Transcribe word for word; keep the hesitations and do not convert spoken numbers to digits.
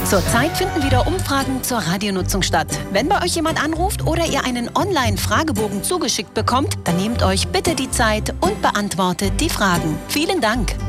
Zurzeit finden wieder Umfragen zur Radionutzung statt. Wenn bei euch jemand anruft oder ihr einen Online-Fragebogen zugeschickt bekommt, dann nehmt euch bitte die Zeit und beantwortet die Fragen. Vielen Dank!